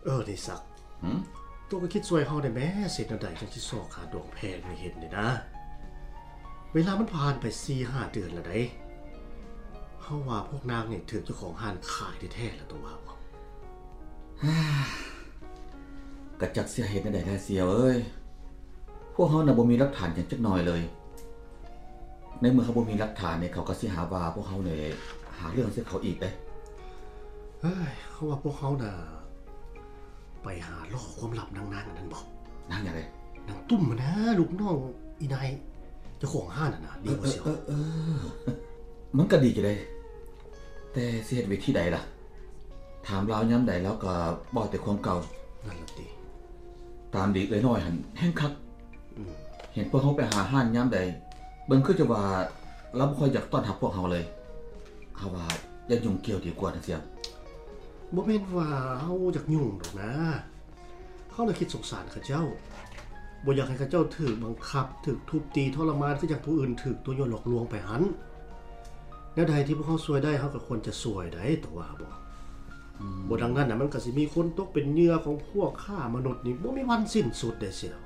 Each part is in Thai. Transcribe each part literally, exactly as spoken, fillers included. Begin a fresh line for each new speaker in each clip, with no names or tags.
เออนี่สักตัวก็คิดช่วยเฮาได้แม้เสร็จอันใดจังสิซอกขาดองแพงนี่เห็นนี่นะเวลามันผ่านไป สี่ห้า เดือนแล้วได้เฮาว่าพวกนางนี่ถูกเจ้าของห้านขายแท้ๆแล้วตัวว่า
ก็จักเสียเฮ็ดได้แท้เสียวเอ้ยพวกเฮาน่ะบ่มีหลักฐานหยังจักหน่อยเลยในเมื่อเขาบ่มีหลักฐานเนี่ยเขาก็สิหาว่าพวกเฮาเนี่ยหาเรื่องใส่เขาอีกเด้
เฮ้ยเขาว่าพวกเขาน่ะไปหาล่อความลับนางๆอันนั้นบ่
นางหยังไง
นางตุ้มนะลูกน้องอีนายเจ้าของห้านน่ะนะดีบ่เสียว
เออมันก็ดีจังได๋แต่สิเฮ็ดวิธีใดล่ะถามลาวยามใดแล้วก็บอกแต่ความเก่า
นั่นล่ะติ
ตามดีเอ้ยน้อยหั่นแฮงคักเห็นพวกเฮาไปหาห้านยามใดเบิ่งคือจะว่าเราบ่ค่อยอยากต้อนรับพวกเฮาเลยเฮาว่าอย่ายุ่งเกี่ยวดีกว่านะเสี่ย
บ่แม่นว่าเฮาอยากยุ่งดอกนะเฮาน่ะคิดสงสารเขาเจ้าบ่อยากให้เขาเจ้าถูกบังคับถูกทุบตีทรมานคือจังผู้อื่นถูกตัวโยนหลอกลวงไปหันแนวใดที่พวกเฮาช่วยได้เฮาก็ควรจะช่วยได้แต่ว่าบ่บ่ดังนั้นน่ะมันก็สิมีคนตกเป็นเหยื่อของพวกฆ่ามนุษย์นี่บ่มีวันสิ้นสุดได้เสี่ยว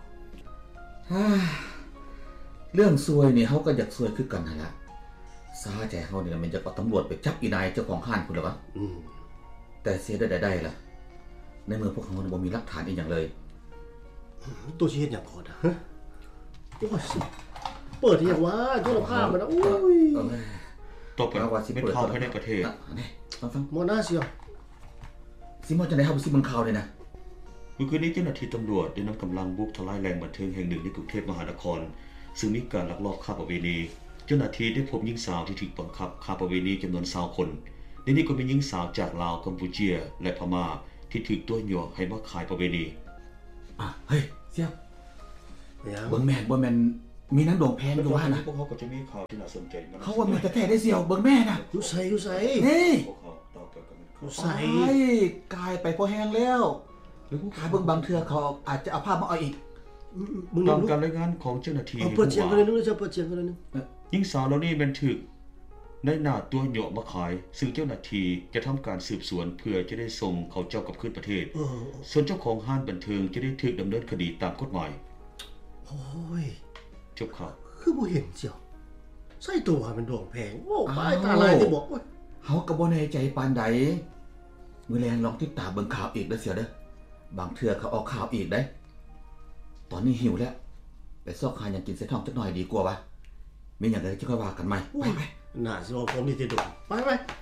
เรื่องซวยนี่เฮาก็อยากซวยคือกันนั่นล่ะซาใจเฮานี่มันจะเอาตำรวจไปจับอีนายเจ้าของห้านพุ่นล่ะวะอืมแต่เสียได้ได้ล่ะในเมื่อพวกเฮาบ่มีหลักฐานอีหยังเลย
ตัวสิเฮ็ดหยังก่อนฮะโอ้ยเปิดอีหยังวะจุลภาพมันโอ้ย
ตบกันว่าสิเปิดข่าวภายในประเทศ
นี่ฟัง
ๆหมอหน้าเสียว
สิมาจังได๋เฮาบ่สิเบิ่งข่าวเลยนะ
เมื่อคืนนี้เจ้าหน้าที่ตำรวจได้นำกำลังบุกทลายแหล่งบันเทิงแห่งหนึ่งในกรุงเทพมหานครซึ่งมีการลักลอบค้าประเวณีเจ้าหน้าที่ได้พบหญิงสาวที่ถูกบังคับค้าประเวณีจำนวนยี่สิบคนในนี้ก็มีหญิงสาวจากลาวกัมพูเชียและพม่าที่ถูกตัวหยอกให้มาขายประเวณี
อ่ะเฮ้ยเสี่ยวเบิ่งแม่นบ่แม่นมีนางดวงแพนอยู่ว่านะ
พวกเขาก็จะมีข่าวที่น่าสนใจมาก
เขาว่าแม่แท้ๆได้เสี่ยวเบิ่งแม่น่ะ
อยู่ไสอยู่ไส
นี่
พวกเขาต่อไปกัน
อยู่ไสกายไปพอแห้งแล้วหรือถ้าเบิ่งบางเทื่อเขาอาจจะเอาภาพมาเอาอีก
ตามการรายงานของเจ้าหน้าที่
เปิดเสียงกันเลยนึงจะเปิดเสียงกันเลยนึง
หญิงสาวเหล่านี้เป็นถูกในหน้าตัวเหยาะมาขายซึ่งเจ้าหน้าที่จะทำการสืบสวนเพื่อจะได้ส่งเขาเจ้ากลับคืนประเทศส่วนเจ้าของห้านบันเทิงจะได้ถูกดำเนินคดีตามกฎหมาย
โอ้ย
จบข่าว
คือบ่เห็นเจียวใส่ตัวเป็นดวงแพงโอ้ปลายตาลายที่บอกโอ้ย
เฮาก็บ่แน่ใจปานใดมื้อแลงลองติดตามเบิ่งข่าวอีกเด้อเสี่ยวเด้อบางเทื่อเขาออกข่าวอีกได้ตอนนี้หิวแล้วไปซอกหาหยังกินใส่ท้องจักหน่อยดีกว่าวะมีหยังได้จะค่อยว่ากันใหม่ไปๆ
น่าสิว่าผมนี่สิดุไปๆ